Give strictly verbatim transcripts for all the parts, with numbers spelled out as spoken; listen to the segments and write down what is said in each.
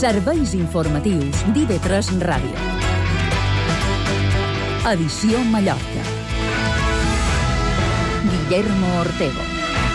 Serveis informatius d'I V tres Ràdio. Edició Mallorca. Guillermo Ortego.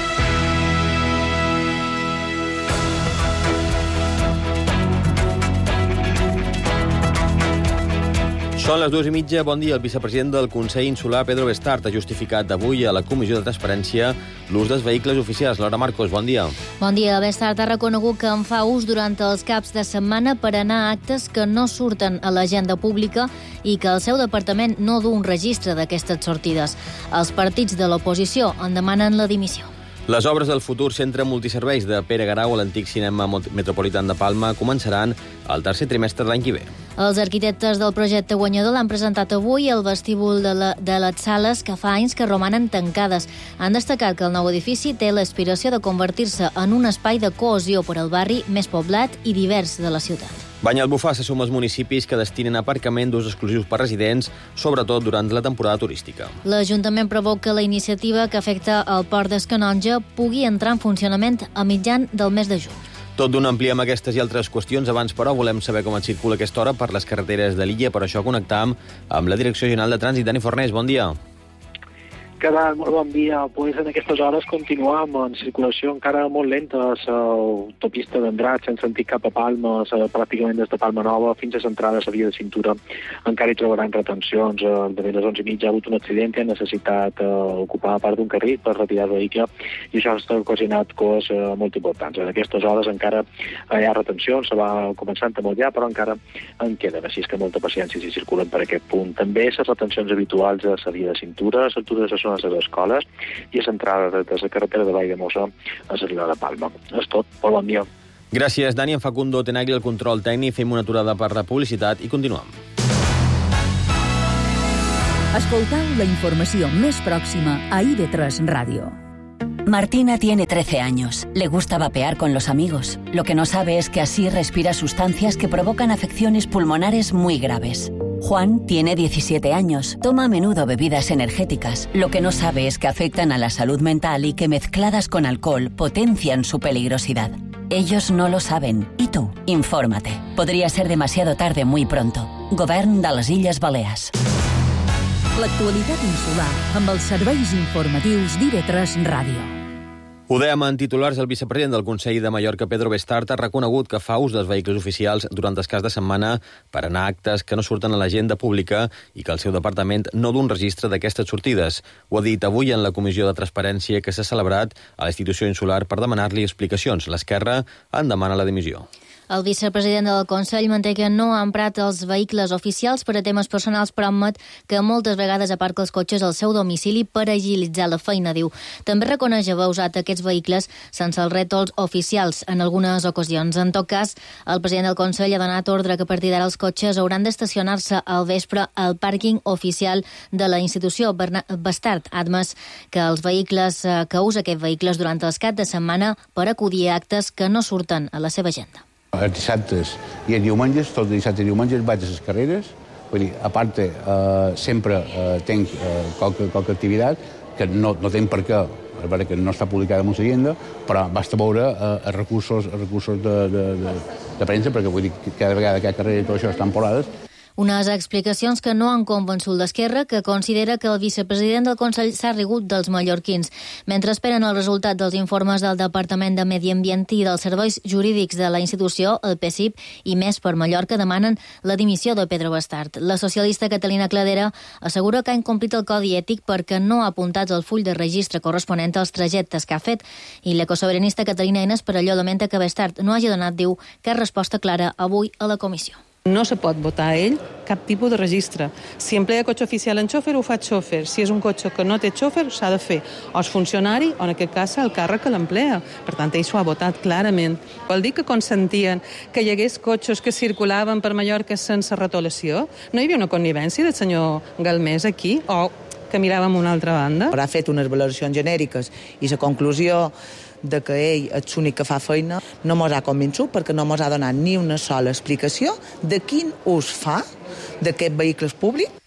Són les dues i mitja. Bon dia. El vicepresident del Consell Insular, Pedro Bestart, ha justificat avui a la Comissió de Transparència l'ús dels vehicles oficials. Laura Marcos, bon dia. Bon dia. Bestart ha reconegut que en fa ús durant els caps de setmana per anar a actes que no surten a l'agenda pública i que el seu departament no du un registre d'aquestes sortides. Els partits de l'oposició en demanen la dimissió. Les obres del futur centre multiserveis de Pere Garau a l'antic cinema Metropolitan de Palma començaran el tercer trimestre de l'any que ve. Els arquitectes del projecte guanyador l'han presentat avui al vestíbul de, la, de les sales que fa anys que romanen tancades. Han destacat que el nou edifici té l'aspiració de convertir-se en un espai de cohesió per al barri més poblat i divers de la ciutat. Banyalbufar se suma als municipis que destinen aparcament d'ús exclusius per residents, sobretot durant la temporada turística. L'Ajuntament provoca la iniciativa que afecta el port d'Escanonja pugui entrar en funcionament a mitjan del mes de juny. Tot d'un ampliem aquestes i altres qüestions. Abans, però, volem saber com et circula aquesta hora per les carreteres de l'illa. Per això connectam amb la Direcció General de Trànsit. Dani Fornés, bon dia. Què tal? Molt bon dia. Pues en aquestes hores continuem en circulació encara molt lenta a l'autopista d'Andratx, en sentit cap a Palma, pràcticament des de Palma Nova fins a centrada a la via de cintura. Encara hi trobaran retencions. De les onze i mitja ha hagut un accident que ha necessitat uh, ocupar part d'un carril per retirar el vehicle i això ha ocasionat coses uh, molt importants. En aquestes hores encara uh, hi ha retencions, se va començant a molt ja, però encara en queden, així que molta paciència si circulen per aquest punt. També les retencions habituals a la via de cintura, a l'altura de les zones de les escoles i a l'entrada de la carretera de Vall de Mossa a l'arribada de Palma. És tot. Molt bon dia. Gràcies, Dani. En Facundo Tenagli, el control tècnic. Fem una aturada per la publicitat i continuem. Escoltau la informació més pròxima a I V tres Ràdio. Martina tiene trece años. Le gusta vapear con los amigos. Lo que no sabe es que así respira sustancias que provocan afecciones pulmonares muy graves. Juan tiene diecisiete años. Toma a menudo bebidas energéticas. Lo que no sabe es que afectan a la salud mental y que mezcladas con alcohol potencian su peligrosidad. Ellos no lo saben. ¿Y tú? Infórmate. Podría ser demasiado tarde muy pronto. Govern de les Illes Balears. L'actualitat insular amb els serveis informatius d'I V tres Ràdio. Ho dèiem en titulars, el vicepresident del Consell de Mallorca, Pedro Bestart, ha reconegut que fa ús dels vehicles oficials durant els caps de setmana per anar a actes que no surten a l'agenda pública i que el seu departament no du un registre d'aquestes sortides. Ho ha dit avui en la Comissió de Transparència que s'ha celebrat a la institució insular per demanar-li explicacions. L'Esquerra en demana la dimissió. El vicepresident del Consell manté que no ha emprat els vehicles oficials per a temes personals, però admet que moltes vegades aparca els cotxes al seu domicili per agilitzar la feina, diu. També reconeix haver usat aquests vehicles sense els rètols oficials en algunes ocasions. En tot cas, el president del Consell ha donat ordre que a partir d'ara els cotxes hauran d'estacionar-se al vespre al pàrquing oficial de la institució. Bestart ha admès que els vehicles que usa aquests vehicles durant els caps de setmana per acudir a actes que no surten a la seva agenda. Els dissabtes i els diumenges, tots els dissabtes i diumenges vaig a les carreres, vull dir, a part, eh, sempre eh, tenc eh, qualque, qualque activitat que no, no tenc per què, és veritat que no està publicada en l'agenda, però basta veure eh, els recursos, els recursos de, de, de, de premsa, perquè vull dir que cada vegada que hi ha carrera i tot això estan polades. Unes explicacions que no han convençut l'Esquerra, que considera que el vicepresident del Consell s'ha rigut dels mallorquins. Mentre esperen el resultat dels informes del Departament de Medi Ambient i dels serveis jurídics de la institució, el P S I P i Més per Mallorca demanen la dimissió de Pedro Bestart. La socialista Catalina Cladera assegura que ha incomplit el codi ètic perquè no ha apuntat el full de registre corresponent als trajectes que ha fet, i l'ecosoberanista Catalina Enes Perelló lamenta que Bestart no hagi donat, diu, cap resposta clara avui a la comissió. No se pot votar a ell cap tipus de registre. Si emplea cotxe oficial en xòfer, ho fa xòfer. Si és un cotxe que no té xòfer, s'ha de fer o és funcionari o, en aquest cas, el càrrec que l'emplea. Per tant, ell s'ho ha votat clarament. Vol dir que consentien que hi hagués cotxes que circulaven per Mallorca sense retolació? No hi havia una connivència del senyor Galmés aquí o que miràvem una altra banda? Ha fet unes valoracions genèriques i la conclusió de que ell és l'únic que fa feina no mos ha convençut perquè no mos ha donat ni una sola explicació de quin ús fa d'aquests vehicles públics.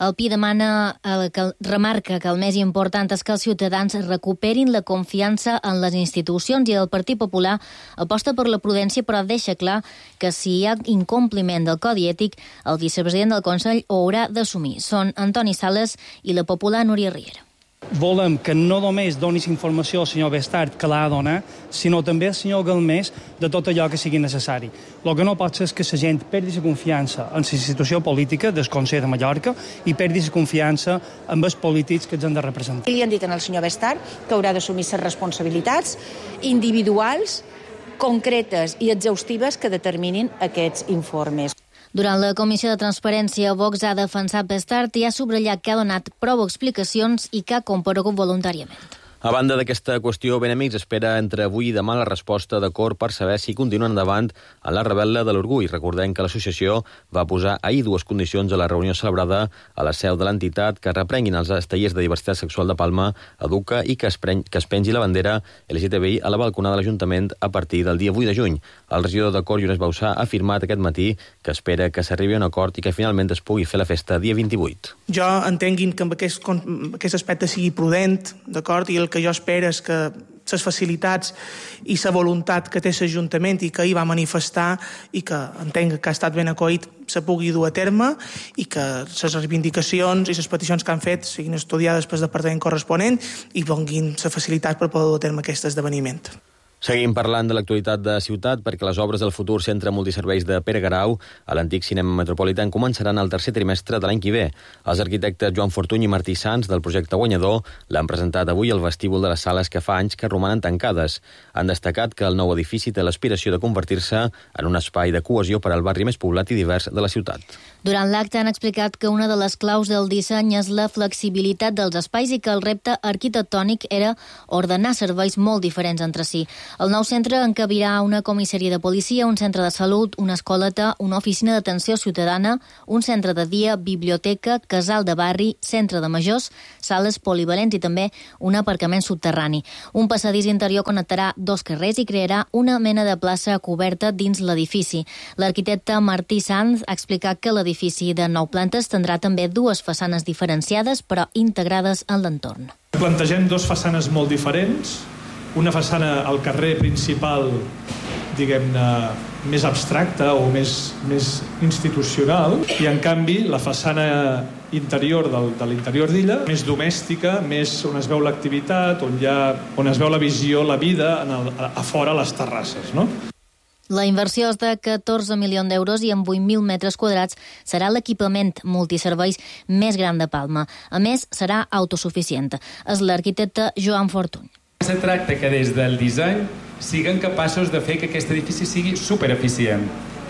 El Pi demana, que remarca que el més important és que els ciutadans recuperin la confiança en les institucions i el Partit Popular aposta per la prudència, però deixa clar que si hi ha incompliment del Codi Ètic, el vicepresident del Consell ho haurà d'assumir. Són Antoni Sales i la Popular Núria Riera. Volem que no només donis informació al senyor Bestart, que l'ha de donar, sinó també al senyor Galmés de tot allò que sigui necessari. El que no pot ser és que la gent perdi la confiança en la institució política del Consell de Mallorca i perdi la confiança en els polítics que ens han de representar. Li han dit al senyor Bestart que haurà d'assumir les responsabilitats individuals, concretes i exhaustives que determinin aquests informes. Durant la Comissió de Transparència, Vox ha defensat Bestart i ha subratllat que ha donat prou explicacions i que ha comparegut voluntàriament. A banda d'aquesta qüestió, Benamics espera entre avui i demà la resposta de Cor per saber si continuen endavant en la rebel·la de l'orgull. Recordem que l'associació va posar ahir dues condicions a la reunió celebrada a la seu de l'entitat, que reprenguin els tallers de diversitat sexual de Palma, Educa, i que es, preny, que es pengi la bandera L G T B I a la balconada de l'Ajuntament a partir del dia vuit de juny. El regidor de Cor, Lluís Bausà, ha afirmat aquest matí que espera que s'arribi a un acord i que finalment es pugui fer la festa dia vint-i-vuit. Jo entenguin que amb aquest, amb aquest aspecte sigui prudent, d'acord, i el que jo espero és que les facilitats i la voluntat que té l'Ajuntament i que hi va manifestar i que entenc que ha estat ben acollit se pugui dur a terme i que les reivindicacions i les peticions que han fet siguin estudiades pel departament corresponent i donguin la facilitat per poder dur a terme aquest esdeveniment. Seguim parlant de l'actualitat de ciutat perquè les obres del futur centre multiserveis de Pere Garau a l'antic cinema Metropolitan començaran el tercer trimestre de l'any que ve. Els arquitectes Joan Fortuny i Martí Sans del projecte guanyador l'han presentat avui al vestíbul de les sales que fa anys que romanen tancades. Han destacat que el nou edifici té l'aspiració de convertir-se en un espai de cohesió per al barri més poblat i divers de la ciutat. Durant l'acte han explicat que una de les claus del disseny és la flexibilitat dels espais i que el repte arquitectònic era ordenar serveis molt diferents entre si. El nou centre encabirà una comissaria de policia, un centre de salut, una escoleta, una oficina d'atenció ciutadana, un centre de dia, biblioteca, casal de barri, centre de majors, sales polivalents i també un aparcament subterrani. Un passadís interior connectarà dos carrers i crearà una mena de plaça coberta dins l'edifici. L'arquitecte Martí Sanz ha explicat que l'edifici L'edifici de nou plantes tindrà també dues façanes diferenciades, però integrades en l'entorn. Plantegem dues façanes molt diferents. Una façana al carrer principal, diguem-ne, més abstracta o més, més institucional, i en canvi la façana interior del, de l'interior d'illa, més domèstica, més on es veu l'activitat, on, hi ha, on es veu la visió, la vida en el, a, a fora a les terrasses, no? La inversió és de catorze milions d'euros i amb vuit mil metres quadrats serà l'equipament multiserveis més gran de Palma. A més, serà autosuficient. És l'arquitecte Joan Fortuny. Se tracta que des del disseny siguin capaços de fer que aquest edifici sigui supereficient.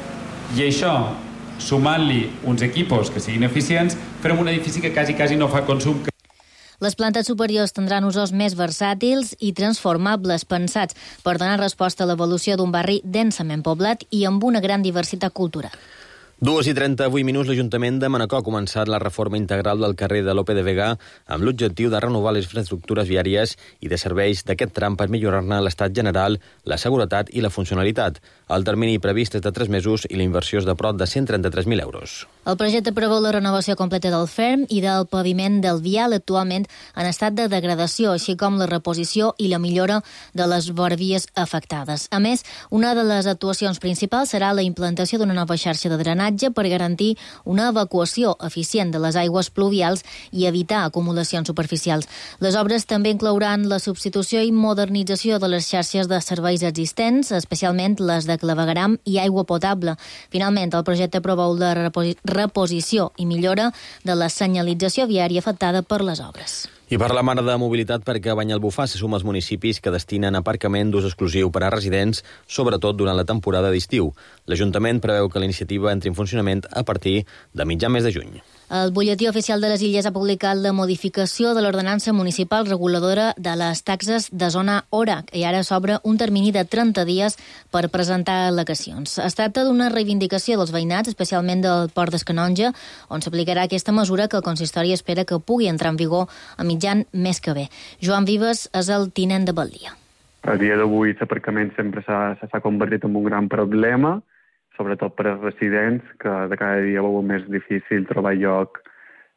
I això, sumant-li uns equipos que siguin eficients, farem un edifici que quasi, quasi no fa consum. Les plantes superiors tindran usos més versàtils i transformables, pensats per donar resposta a l'evolució d'un barri densament poblat i amb una gran diversitat cultural. dues i trenta-vuit minuts, l'Ajuntament de Manacor ha començat la reforma integral del carrer de Lope de Vega amb l'objectiu de renovar les infraestructures viàries i de serveis d'aquest tram per millorar-ne l'estat general, la seguretat i la funcionalitat. El termini previst és de tres mesos i la inversió és de prop de cent trenta-tres mil euros. El projecte preveu la renovació completa del ferm i del paviment del vial actualment en estat de degradació, així com la reposició i la millora de les vorvies afectades. A més, una de les actuacions principals serà la implantació d'una nova xarxa de drenatge per garantir una evacuació eficient de les aigües pluvials i evitar acumulacions superficials. Les obres també inclouran la substitució i modernització de les xarxes de serveis existents, especialment les de clavegueram i aigua potable. Finalment, el projecte preveu la reposició i millora de la senyalització viària afectada per les obres. I per la mare de mobilitat, perquè a Banyalbufar se suma als municipis que destinen aparcament d'ús exclusiu per a residents, sobretot durant la temporada d'estiu. L'Ajuntament preveu que la iniciativa entri en funcionament a partir de mitjà mes de juny. El butlletí oficial de les Illes ha publicat la modificació de l'ordenança municipal reguladora de les taxes de zona hora, i ara s'obre un termini de trenta dies per presentar al·legacions. Es tracta d'una reivindicació dels veïnats, especialment del Port d'Escanonja, on s'aplicarà aquesta mesura que el consistori espera que pugui entrar en vigor a mitjan mes que ve. Joan Vives és el tinent de Batllia. A dia d'avui l'aparcament sempre s'ha convertit en un gran problema, sobretot per als residents, que de cada dia veu més difícil trobar lloc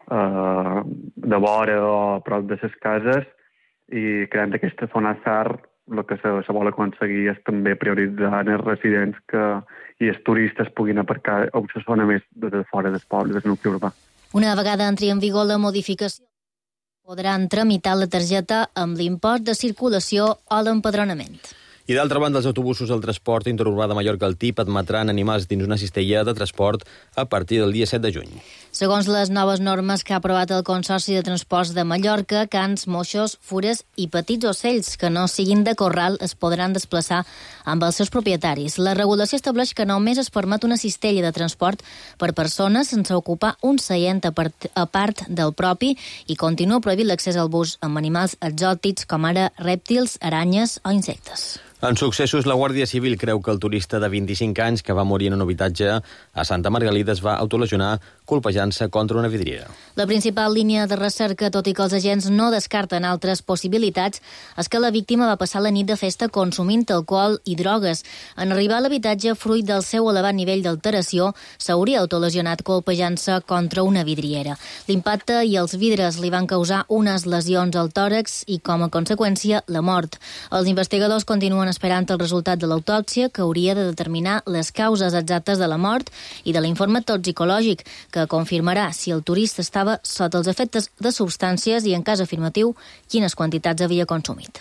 eh, de vora o a prop de les cases, i creant aquesta zona S A R el que se, se vol aconseguir és també prioritzar els residents que, i els turistes puguin aparcar a una zona més de fora del poble, del nucli urbà. Una vegada entri en vigor la modificació, podran tramitar la targeta amb l'impost de circulació o l'empadronament. I d'altra banda, els autobusos del transport interurbà de Mallorca al T I P admetran animals dins una cistella de transport a partir del dia set de juny. Segons les noves normes que ha aprovat el Consorci de Transports de Mallorca, cans, moixos, fures i petits ocells que no siguin de corral es podran desplaçar amb els seus propietaris. La regulació estableix que només es permet una cistella de transport per persones sense ocupar un seient a part, a part del propi i continua prohibit l'accés al bus amb animals exòtics com ara rèptils, aranyes o insectes. En successos, la Guàrdia Civil creu que el turista de vint-i-cinc anys que va morir en un habitatge a Santa Margalida es va autolesionar colpejant-se contra una vidriera. La principal línia de recerca, tot i que els agents no descarten altres possibilitats, és que la víctima va passar la nit de festa consumint alcohol i drogues. En arribar a l'habitatge, fruit del seu elevat nivell d'alteració, s'hauria autolesionat colpejant-se contra una vidriera. L'impacte i els vidres li van causar unes lesions al tòrax i, com a conseqüència, la mort. Els investigadors continuen esperant el resultat de l'autòpsia, que hauria de determinar les causes exactes de la mort, i de l'informe toxicològic, que confirmarà si el turista estava sota els efectes de substàncies i, en cas afirmatiu, quines quantitats havia consumit.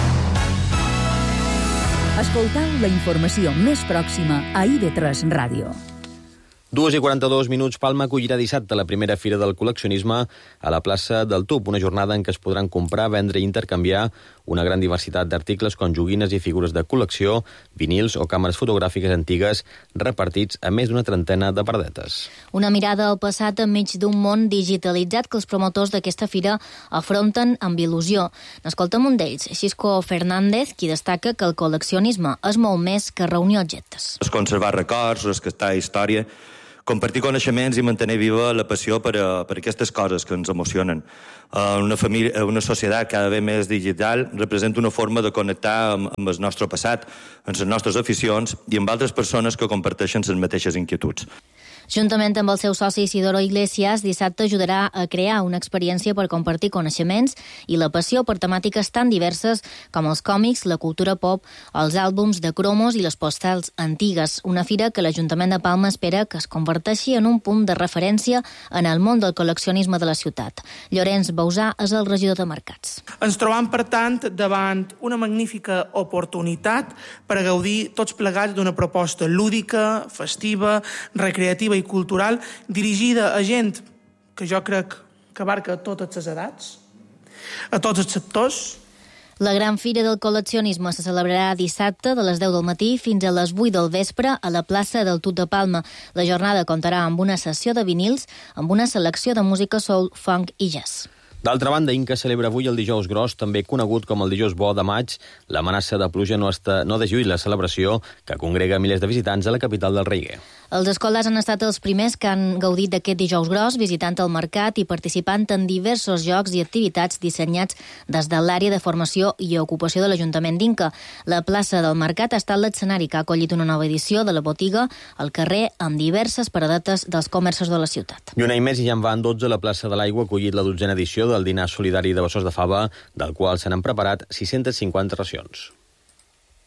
Escoltant la informació més pròxima a I V tres Ràdio. dues i quaranta-dos minuts, Palma acollirà dissabte la primera fira del col·leccionisme a la plaça del Tub, una jornada en què es podran comprar, vendre i intercanviar una gran diversitat d'articles com joguines i figures de col·lecció, vinils o càmeres fotogràfiques antigues repartits a més d'una trentena de paradetes. Una mirada al passat enmig d'un món digitalitzat que els promotors d'aquesta fira afronten amb il·lusió. N'escoltem un d'ells, Xisco Fernández, qui destaca que el col·leccionisme és molt més que reunir objectes. És conservar records, rescatar història, compartir coneixements i mantenir viva la passió per a, per a aquestes coses que ens emocionen. Una, família, una societat cada vegada més digital representa una forma de connectar amb, amb el nostre passat, amb les nostres aficions i amb altres persones que comparteixen les mateixes inquietuds. Juntament amb el seu soci Isidoro Iglesias, dissabte ajudarà a crear una experiència per compartir coneixements i la passió per temàtiques tan diverses com els còmics, la cultura pop, els àlbums de cromos i les postals antigues. Una fira que l'Ajuntament de Palma espera que es converteixi en un punt de referència en el món del col·leccionisme de la ciutat. Llorenç Bausà és el regidor de Mercats. Ens trobam, per tant, davant una magnífica oportunitat per a gaudir tots plegats d'una proposta lúdica, festiva, recreativa i cultural dirigida a gent que jo crec que abarca totes les edats, a tots els sectors. La gran fira del col·leccionisme se celebrarà dissabte de les deu del matí fins a les vuit del vespre a la plaça del Tut de Palma. La jornada comptarà amb una sessió de vinils, amb una selecció de música soul, funk i jazz. D'altra banda, Inca celebra avui el dijous gros, també conegut com el dijous bo de maig. L'amenaça de pluja no, està, no deslluït la celebració, que congrega milers de visitants a la capital del Reguer. Els escolars han estat els primers que han gaudit d'aquest dijous gros, visitant el mercat i participant en diversos jocs i activitats dissenyats des de l'àrea de formació i ocupació de l'Ajuntament d'Inca. La plaça del mercat ha estat l'escenari que ha acollit una nova edició de la botiga al carrer amb diverses paradetes dels comerços de la ciutat. I un any més i ja en van dotze, la plaça de l'Aigua ha acollit la dotzena edició del dinar solidari de Besòs de Fava, del qual se n'han preparat sis-centes cinquanta racions.